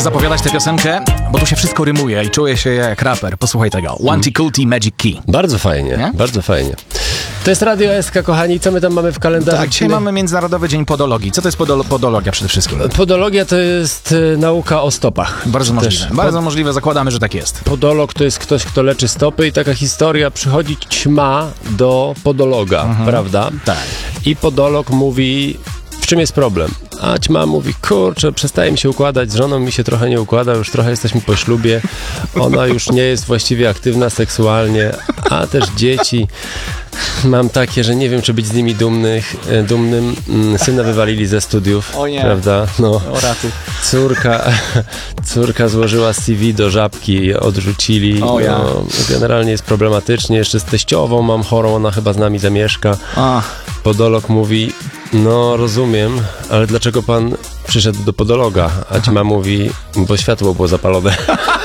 zapowiadać tę piosenkę, bo tu się wszystko rymuje i czuję się jak raper. Posłuchaj tego. Wanty Kulti Magic Key. Bardzo fajnie, Nie? bardzo fajnie. To jest Radio SK, kochani. Co my tam mamy w kalendarzu? Tak, dzisiaj mamy Międzynarodowy Dzień Podologii. Co to jest podologia przede wszystkim? Podologia to jest nauka o stopach. Bardzo możliwe. Też. Bardzo możliwe, zakładamy, że tak jest. Podolog to jest ktoś, kto leczy stopy i taka historia, przychodzi ćma do podologa, prawda? Tak. I podolog mówi, w czym jest problem? A ćma mówi, kurczę, przestaje mi się układać, z żoną mi się trochę nie układa, już trochę jesteśmy po ślubie, ona już nie jest właściwie aktywna seksualnie, a też dzieci mam takie, że nie wiem, czy być z nimi dumnym. Syna wywalili ze studiów, O nie. prawda? No. O ratu. Córka złożyła CV do Żabki, odrzucili. O ja. No, generalnie jest problematycznie. Jeszcze z teściową mam chorą, ona chyba z nami zamieszka. A. Podolog mówi, no rozumiem, ale dlaczego pan przyszedł do podologa? A ćma mówi, bo światło było zapalone.